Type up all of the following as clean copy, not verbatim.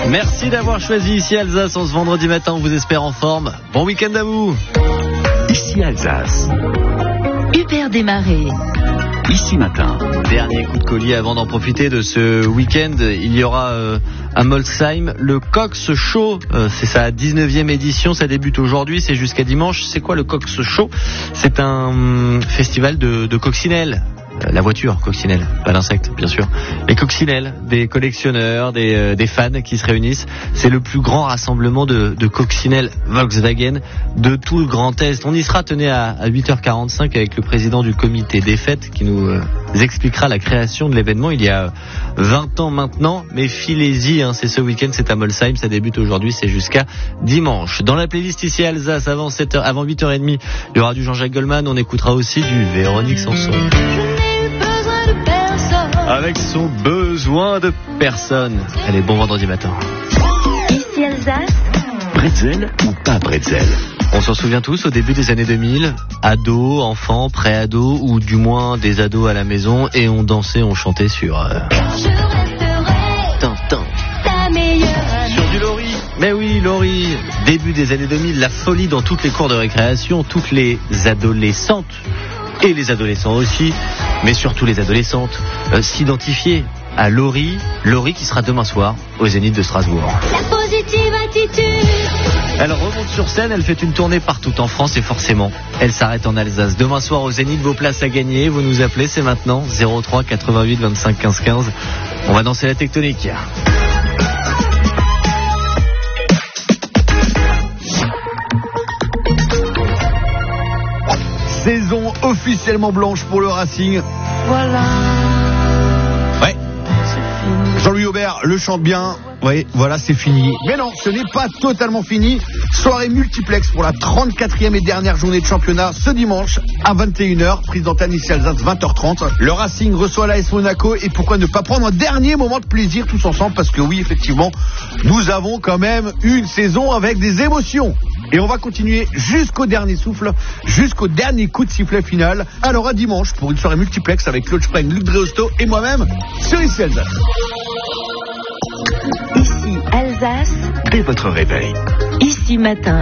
Merci d'avoir choisi Ici Alsace en ce vendredi matin. On vous espère en forme. Bon week-end à vous. Ici Alsace. Hubert Desmarais. Ici matin. Dernier coup de collier avant d'en profiter de ce week-end. Il y aura à Molsheim le Cox Show. C'est sa 19e édition. Ça débute aujourd'hui. C'est jusqu'à dimanche. C'est quoi le Cox Show? C'est un festival de coccinelles. La voiture coccinelle, pas l'insecte bien sûr. Les coccinelles, des collectionneurs, des fans qui se réunissent. C'est le plus grand rassemblement de coccinelles Volkswagen de tout le Grand Est. On y sera, tenez, à 8h45 avec le président du comité des fêtes qui nous expliquera la création de l'événement il y a 20 ans maintenant. Mais filez-y, c'est ce week-end, c'est à Molsheim, ça débute aujourd'hui, c'est jusqu'à dimanche. Dans la playlist Ici Alsace, avant 8h30, il y aura du Jean-Jacques Goldman, on écoutera aussi du Véronique Sanson. Avec son besoin de personne. Allez, bon vendredi matin. Ici Alsace. Bretzel ou pas bretzel? On s'en souvient tous, au début des années 2000, ados, enfants, pré-ados, ou du moins des ados à la maison, et on dansait, on chantait sur... Tintin. Sur du Laurie. Mais oui, Laurie. Début des années 2000, la folie dans toutes les cours de récréation, toutes les adolescentes, et les adolescents aussi, mais surtout les adolescentes, s'identifier à Laurie qui sera demain soir au Zénith de Strasbourg. La positive attitude. Elle remonte sur scène, elle fait une tournée partout en France et forcément, elle s'arrête en Alsace. Demain soir au Zénith, vos places à gagner, vous nous appelez, c'est maintenant 03 88 25 15 15. On va danser la tectonique. Saison officiellement blanche pour le Racing. Voilà. Ouais. Jean-Louis Aubert le chante bien. Oui, voilà, c'est fini. Mais non, ce n'est pas totalement fini. Soirée multiplex pour la 34e et dernière journée de championnat ce dimanche à 21h. Prise d'antenne Ici Alsace, 20h30. Le Racing reçoit l'AS Monaco. Et pourquoi ne pas prendre un dernier moment de plaisir tous ensemble? Parce que oui, effectivement, nous avons quand même une saison avec des émotions. Et on va continuer jusqu'au dernier souffle, jusqu'au dernier coup de sifflet final. Alors à dimanche pour une soirée multiplex avec Claude Spreng, Luc Dreosto et moi-même sur Ici Alsace. Ici Alsace. Dès votre réveil. Ici matin.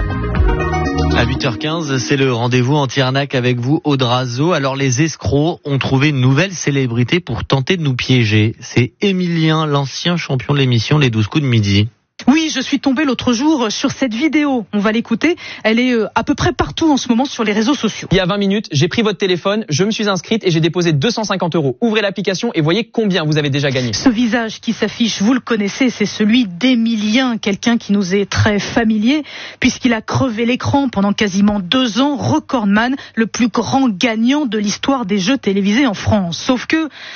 À 8h15, c'est le rendez-vous anti-arnaque avec vous, Audrazo. Alors les escrocs ont trouvé une nouvelle célébrité pour tenter de nous piéger. C'est Émilien, l'ancien champion de l'émission Les 12 coups de midi. Oui, je suis tombée l'autre jour sur cette vidéo. On va l'écouter. Elle est à peu près partout en ce moment sur les réseaux sociaux. Il y a 20 minutes, j'ai pris votre téléphone, je me suis inscrite et j'ai déposé 250 €. Ouvrez l'application et voyez combien vous avez déjà gagné. Ce visage qui s'affiche, vous le connaissez, c'est celui d'Émilien, quelqu'un qui nous est très familier, puisqu'il a crevé l'écran pendant quasiment 2 ans, recordman, le plus grand gagnant de l'histoire des jeux télévisés en France. Sauf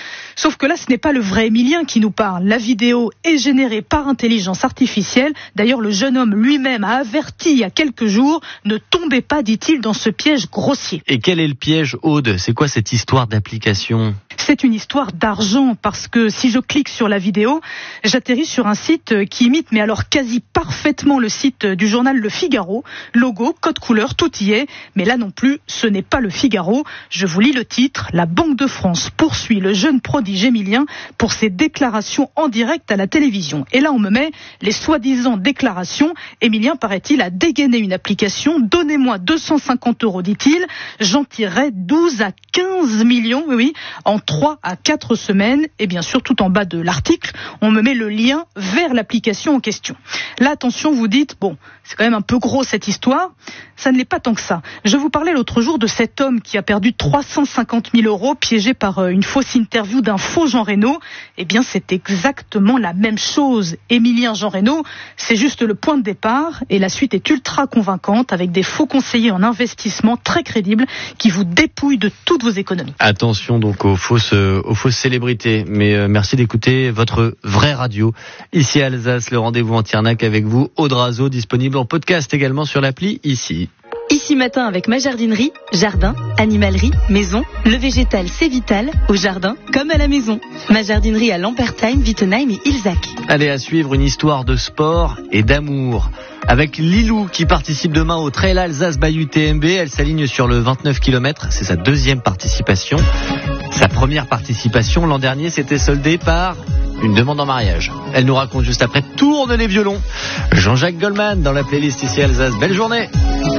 que là, ce n'est pas le vrai Émilien qui nous parle. La vidéo est générée par intelligence artificielle. D'ailleurs, le jeune homme lui-même a averti il y a quelques jours, ne tombez pas, dit-il, dans ce piège grossier. Et quel est le piège, Aude? C'est quoi cette histoire d'application? C'est une histoire d'argent, parce que si je clique sur la vidéo, j'atterris sur un site qui imite, mais alors quasi parfaitement, le site du journal Le Figaro. Logo, code couleur, tout y est. Mais là non plus, ce n'est pas Le Figaro. Je vous lis le titre. La Banque de France poursuit le jeune prodige Émilien pour ses déclarations en direct à la télévision. Et là, on me met les soi-disant déclarations. Émilien, paraît-il, a dégainé une application. Donnez-moi 250 €, dit-il. J'en tirerai 12 à 15 millions, oui, en 3 à 4 semaines. Et bien sûr, tout en bas de l'article, on me met le lien vers l'application en question. Là, attention, vous dites, bon, c'est quand même un peu gros cette histoire. Ça ne l'est pas tant que ça. Je vous parlais l'autre jour de cet homme qui a perdu 350 000 € piégé par une fausse interview d'un faux Jean Reno. Eh bien, c'est exactement la même chose. Émilien Jean Reno, c'est juste le point de départ et la suite est ultra convaincante avec des faux conseillers en investissement très crédibles qui vous dépouillent de toutes vos économies. Attention donc aux fausses célébrités. Mais merci d'écouter votre vraie radio. Ici à Alsace, le rendez-vous anti-arnaque avec vous, Audrazo, disponible en podcast également sur l'appli Ici. Ici matin avec ma jardinerie, jardin, animalerie, maison, le végétal c'est vital, au jardin comme à la maison. Ma jardinerie à Lampertheim, Wittenheim et Ilzac. Allez, à suivre une histoire de sport et d'amour. Avec Lilou qui participe demain au Trail Alsace by UTMB. Elle s'aligne sur le 29 km. C'est sa deuxième participation. Sa première participation l'an dernier s'était soldée par une demande en mariage. Elle nous raconte juste après. Tourne les violons. Jean-Jacques Goldman dans la playlist ici Alsace. Belle journée.